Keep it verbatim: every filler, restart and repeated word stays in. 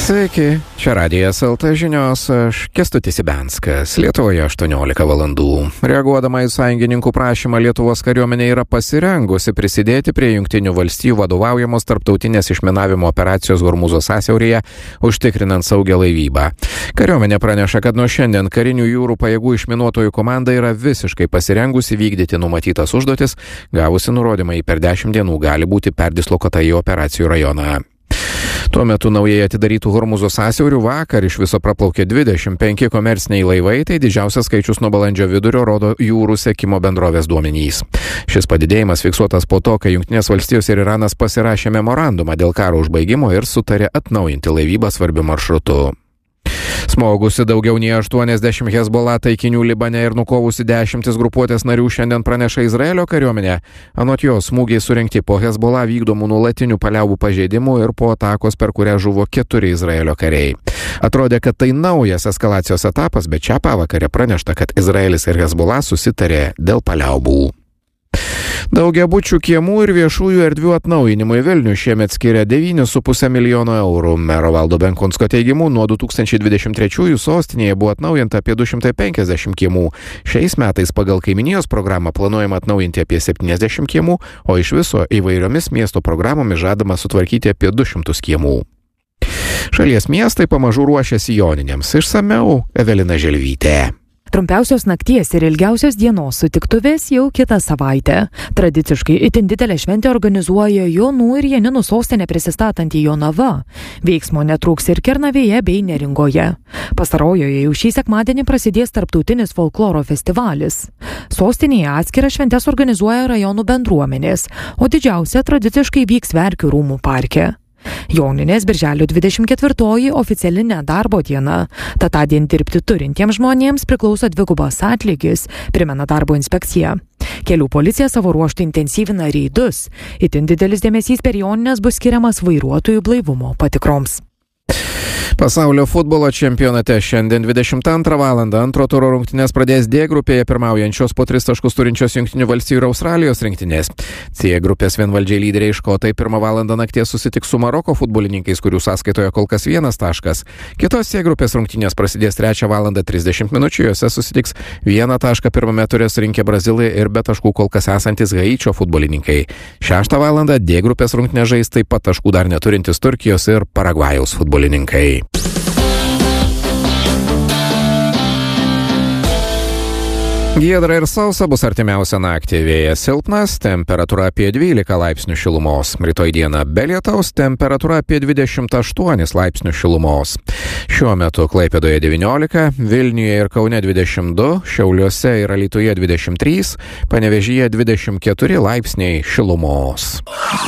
Sveiki, čia Radijas L T žinios, aš Kęstutis Ibenskas, Lietuvoje aštuoniolika valandų. Reaguodama į sąjungininkų prašymą, Lietuvos kariuomenė yra pasirengusi prisidėti prie Jungtinių valstijų vadovaujamos tarptautinės išminavimo operacijos Hormūzo sąsiauryje, užtikrinant saugią laivybą. Kariuomenė praneša, kad nuo šiandien karinių jūrų pajėgų išminuotojų komanda yra visiškai pasirengusi vykdyti numatytas užduotis, gavusi nurodymą į per dešimt dienų gali būti perdislokuota į operacijų rajoną. Tuo metu naujai atidarytų Hormūzo sąsiaurių vakar iš viso praplaukė dvidešimt penki komerciniai laivai, tai didžiausias skaičius nuo balandžio vidurio, rodo jūrų sekimo bendrovės duomenys. Šis padidėjimas fiksuotas po to, kai Jungtinės valstijos ir Iranas pasirašė memorandumą dėl karo užbaigimo ir sutarė atnaujinti laivybą svarbiu maršrutu. Smogusi daugiau nei aštuoniasdešimt Hezbollah taikinių Libane ir nukovusi dešimtis grupuotės narių šiandien praneša Izraelio kariuomenė. Anot jos, smūgiai surinkti po Hezbollah vykdomų nuolatinių paliaubų pažeidimų ir po atakos, per kurią žuvo keturi Izraelio kariai. Atrodė, kad tai naujas eskalacijos etapas, bet šią pavakarę pranešta, kad Izraelis ir Hezbollah susitarė dėl paliaubų. Daugiabučių kiemų ir viešųjų erdvių atnaujinimui Vilnius šiemet skiria devynis su puse milijono eurų. Mero Valdo Benkunsko teigimu, nuo du tūkstančiai dvidešimt trečiųjų sostinėje buvo atnaujinta apie du šimtai penkiasdešimt kiemų. Šiais metais pagal kaimynijos programą planuojama atnaujinti apie septyniasdešimt kiemų, o iš viso įvairiomis miesto programomis žadama sutvarkyti apie du šimtus kiemų. Šalies miestai pamažu ruošiasi joninėms. Išsamiau Evelina Želvytė. Trumpiausios nakties ir ilgiausios dienos sutiktuvės jau kitą savaitę. Tradiciškai itin didelę šventę organizuoja Jonų ir Janinų sostinė prisistatanti Jonava. Veiksmo netrūks ir Kernavėje bei Neringoje. Pastarojoje jau šį sekmadienį prasidės tarptautinis folkloro festivalis. Sostinėje atskiras šventes organizuoja rajonų bendruomenės, o didžiausia tradiciškai vyks Verkių rūmų parke. Joninės birželio dvidešimt ketvirtoji oficiali nedarbo diena. Tad tądien dirbti turintiems žmonėms priklauso dvigubas atlygis, primena darbo inspekcija. Kelių policija savo ruožtu intensyvina reidus. Itin didelis dėmesys per jonines bus skiriamas vairuotojų blaivumo patikroms. Pasaulio futbolo čempionate šiandien dvidešimt antrą valandą antro turo rungtynės pradės D grupėje pirmaujančios po tris taškus turinčios Jungtinių valstijų ir Australijos rinktinės. C grupės vienvaldžiai lyderiai škotai pirmą valandą nakties susitiks su Maroko futbolininkais, kurių sąskaitoje kol kas vienas taškas. Kitos C grupės rungtynės prasidės trečią valandą trisdešimt minučių, jose susitiks vieną tašką pirmame ture surinkę Brazilai ir be taškų kol kas esantis Haičio futbolininkai. Šeštą valandą D grupės rungtynės žais taip pat taškų dar neturintis Turkijos ir Paragvajaus futbolininkai. Giedra ir sausa bus artimiausią naktį, vėjas silpnas, temperatūra apie dvylika laipsnių šilumos. Rytoj dieną be lietaus, temperatūra apie dvidešimt aštuonis laipsnių šilumos. Šiuo metu Klaipėdoje devyniolika, Vilniuje ir Kaune dvidešimt du, Šiauliuose ir Alytuje dvidešimt trys, Panevėžyje dvidešimt keturi laipsniai šilumos.